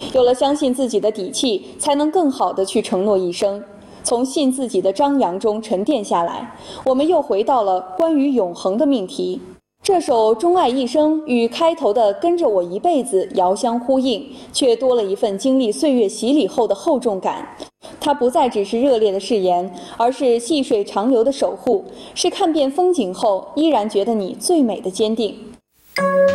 有了相信自己的底气，才能更好地去承诺一生。从信自己的张扬中沉淀下来，我们又回到了关于永恒的命题。这首《钟爱一生》与开头的“跟着我一辈子”遥相呼应，却多了一份经历岁月洗礼后的厚重感。它不再只是热烈的誓言，而是细水长流的守护，是看遍风景后依然觉得你最美的坚定。